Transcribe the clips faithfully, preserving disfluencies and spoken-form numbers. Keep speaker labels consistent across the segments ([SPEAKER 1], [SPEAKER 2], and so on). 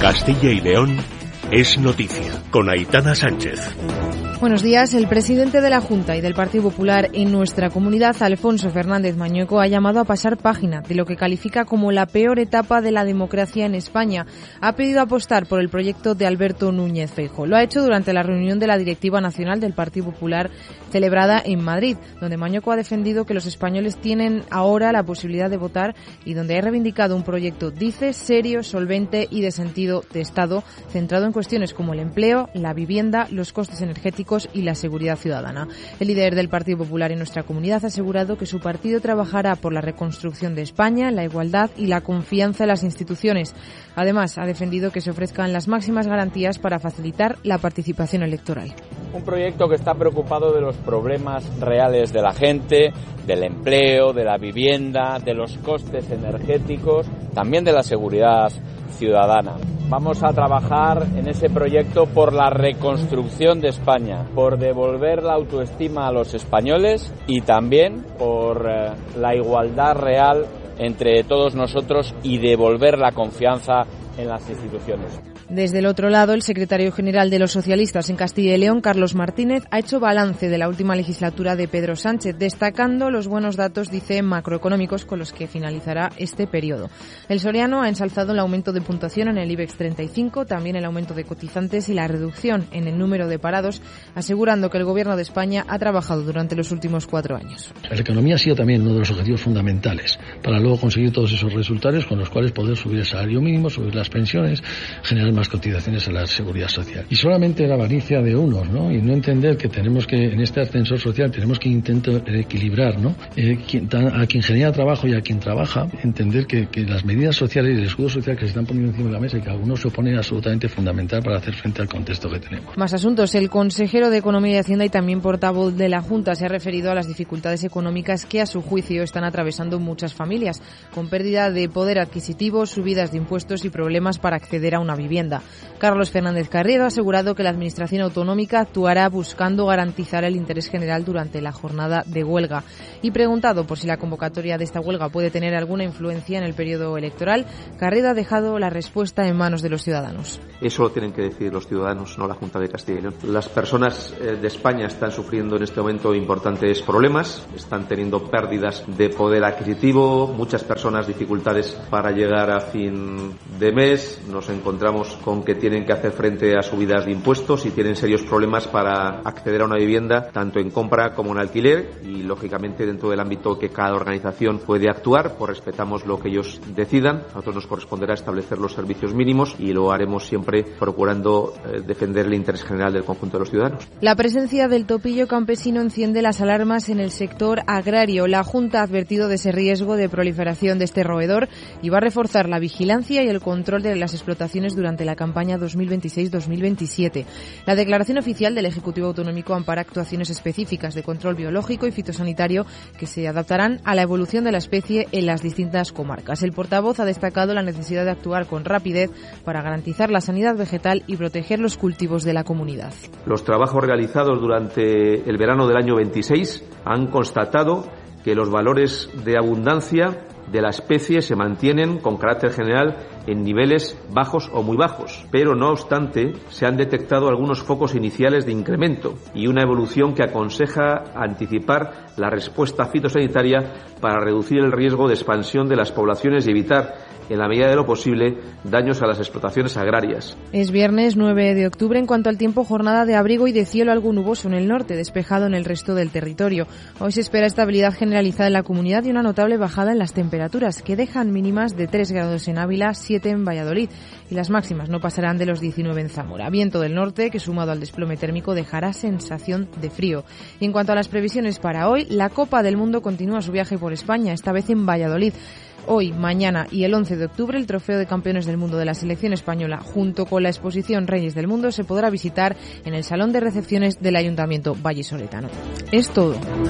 [SPEAKER 1] Castilla y León es noticia, con Aitana Sánchez.
[SPEAKER 2] Buenos días. El presidente de la Junta y del Partido Popular en nuestra comunidad, Alfonso Fernández Mañueco, ha llamado a pasar página de lo que califica como la peor etapa de la democracia en España. Ha pedido apostar por el proyecto de Alberto Núñez Feijóo. Lo ha hecho durante la reunión de la Directiva Nacional del Partido Popular celebrada en Madrid, donde Mañueco ha defendido que los españoles tienen ahora la posibilidad de votar y donde ha reivindicado un proyecto, dice, serio, solvente y de sentido de Estado, centrado en cuestiones como el empleo, la vivienda, los costes energéticos y la seguridad ciudadana. El líder del Partido Popular en nuestra comunidad ha asegurado que su partido trabajará por la reconstrucción de España, la igualdad y la confianza en las instituciones. Además, ha defendido que se ofrezcan las máximas garantías para facilitar la participación electoral.
[SPEAKER 3] Un proyecto que está preocupado de los problemas reales de la gente, del empleo, de la vivienda, de los costes energéticos, también de la seguridad ciudadana. Vamos a trabajar en ese proyecto por la reconstrucción de España, por devolver la autoestima a los españoles y también por eh, la igualdad real entre todos nosotros y devolver la confianza en las instituciones.
[SPEAKER 2] Desde el otro lado, el secretario general de los socialistas en Castilla y León, Carlos Martínez, ha hecho balance de la última legislatura de Pedro Sánchez, destacando los buenos datos, dice, macroeconómicos con los que finalizará este periodo. El soriano ha ensalzado el aumento de puntuación en el IBEX treinta y cinco, también el aumento de cotizantes y la reducción en el número de parados, asegurando que el Gobierno de España ha trabajado durante los últimos cuatro años.
[SPEAKER 4] La economía ha sido también uno de los objetivos fundamentales para luego conseguir todos esos resultados con los cuales poder subir el salario mínimo, subir las pensiones, generar más cotizaciones a la seguridad social. Y solamente la avaricia de unos, ¿no? Y no entender que tenemos que, en este ascensor social, tenemos que intentar equilibrar, ¿no? Eh, quien, a quien genera trabajo y a quien trabaja, entender que, que las medidas sociales y el escudo social que se están poniendo encima de la mesa y que algunos se oponen, es absolutamente fundamental para hacer frente al contexto que tenemos.
[SPEAKER 2] Más asuntos. El consejero de Economía y Hacienda y también portavoz de la Junta se ha referido a las dificultades económicas que, a su juicio, están atravesando muchas familias, con pérdida de poder adquisitivo, subidas de impuestos y problemas para acceder a una vivienda. Carlos Fernández Carriedo ha asegurado que la Administración autonómica actuará buscando garantizar el interés general durante la jornada de huelga. Y preguntado por si la convocatoria de esta huelga puede tener alguna influencia en el periodo electoral, Carriedo ha dejado la respuesta en manos de los ciudadanos.
[SPEAKER 5] Eso lo tienen que decidir los ciudadanos, no la Junta de Castilla y León. Las personas de España están sufriendo en este momento importantes problemas, están teniendo pérdidas de poder adquisitivo, muchas personas dificultades para llegar a fin de mes, nos encontramos con que tienen que hacer frente a subidas de impuestos y tienen serios problemas para acceder a una vivienda, tanto en compra como en alquiler, y lógicamente dentro del ámbito que cada organización puede actuar, pues respetamos lo que ellos decidan. A nosotros nos corresponderá establecer los servicios mínimos y lo haremos siempre procurando eh, defender el interés general del conjunto de los ciudadanos.
[SPEAKER 2] La presencia del topillo campesino enciende las alarmas en el sector agrario. La Junta ha advertido de ese riesgo de proliferación de este roedor y va a reforzar la vigilancia y el control de las explotaciones durante la campaña dos mil veintiséis dos mil veintisiete. La declaración oficial del Ejecutivo Autonómico ampara actuaciones específicas de control biológico y fitosanitario que se adaptarán a la evolución de la especie en las distintas comarcas. El portavoz ha destacado la necesidad de actuar con rapidez para garantizar la sanidad vegetal y proteger los cultivos de la comunidad.
[SPEAKER 5] Los trabajos realizados durante el verano del año veintiséis han constatado que los valores de abundancia de la especie se mantienen con carácter general en niveles bajos o muy bajos, pero no obstante se han detectado algunos focos iniciales de incremento y una evolución que aconseja anticipar la respuesta fitosanitaria para reducir el riesgo de expansión de las poblaciones y evitar, en la medida de lo posible, daños a las explotaciones agrarias.
[SPEAKER 2] Es viernes nueve de octubre. En cuanto al tiempo, jornada de abrigo y de cielo algo nuboso en el norte, despejado en el resto del territorio. Hoy se espera estabilidad generalizada en la comunidad y una notable bajada en las temperaturas, que dejan mínimas de tres grados en Ávila, siete en Valladolid, y las máximas no pasarán de los diecinueve en Zamora. Viento del norte, que sumado al desplome térmico dejará sensación de frío. Y en cuanto a las previsiones para hoy, la Copa del Mundo continúa su viaje por España, esta vez en Valladolid. Hoy, mañana y el once de octubre, el Trofeo de Campeones del Mundo de la Selección Española, junto con la exposición Reyes del Mundo, se podrá visitar en el Salón de Recepciones del Ayuntamiento vallisoletano. Es todo.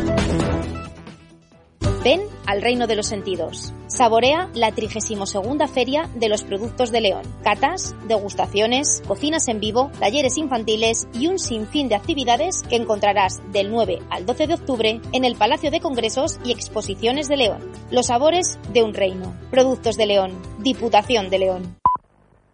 [SPEAKER 6] Ven al reino de los sentidos. Saborea la trigésima segunda Feria de los Productos de León. Catas, degustaciones, cocinas en vivo, talleres infantiles y un sinfín de actividades que encontrarás del nueve al doce de octubre en el Palacio de Congresos y Exposiciones de León. Los sabores de un reino. Productos de León. Diputación de León.